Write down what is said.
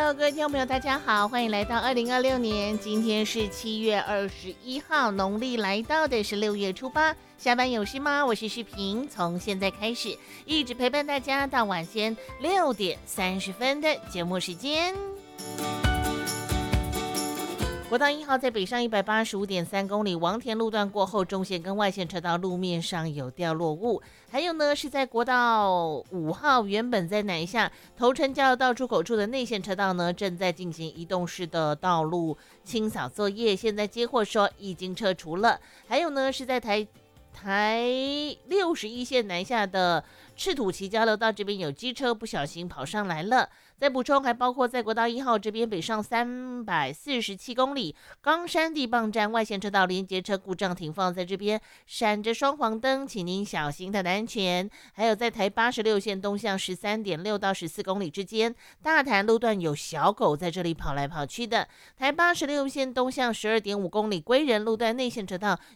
Hello， 各位听众朋友，大家好，欢迎来到2026年，今天是7月21号，农历来到的是6月初8。下班有事吗？我是世平，从现在开始一直陪伴大家到晚间6点30分的节目时间。国道1号在北上185.3公里，王田路段过后，中线跟外线车道路面上有掉落物。还有呢，是在国道5号，原本在南下头城交流道出口处的内线车道呢，正在进行移动式的道路清扫作业，现在接获说已经撤除了。还有呢，是在台61线南下的赤土崎交流道这边有机车不小心跑上来了。再补充，还包括在国道1号这边北上347公里，冈山地磅站外线车道连接车故障停放在这边，闪着双黄灯，请您小心它的安全。还有在台86线东向13.6到14公里之间，大潭路段有小狗在这里跑来跑去的。台86线东向12.5公里，归仁路段内线车道